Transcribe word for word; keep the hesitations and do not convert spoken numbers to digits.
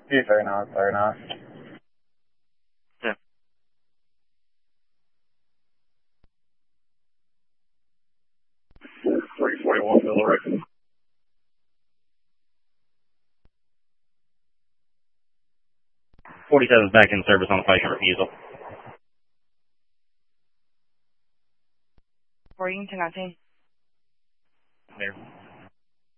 Yeah, very nice, very nice. Yeah. three forty-one Hillary. forty-seven's back in service on a patient refusal. Reading to nineteen. There.